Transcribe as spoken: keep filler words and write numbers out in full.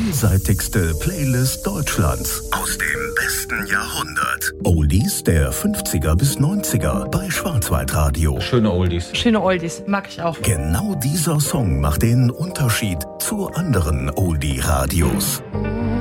vielseitigste Playlist Deutschlands aus dem besten Jahrhundert. Oldies der fünfziger bis neunziger bei Schwarzwaldradio. Schöne Oldies. Schöne Oldies, mag ich auch. Genau dieser Song macht den Unterschied zu anderen Oldie-Radios.